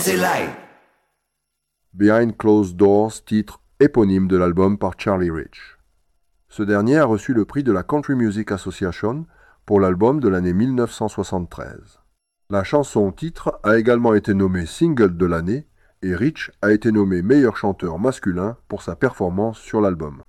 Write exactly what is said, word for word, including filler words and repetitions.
city light. Behind Closed Doors, titre éponyme de l'album par Charlie Rich. Ce dernier a reçu le prix de la Country Music Association pour l'album de l'année mille neuf cent soixante-treize. La chanson titre a également été nommée single de l'année et Rich a été nommé meilleur chanteur masculin pour sa performance sur l'album.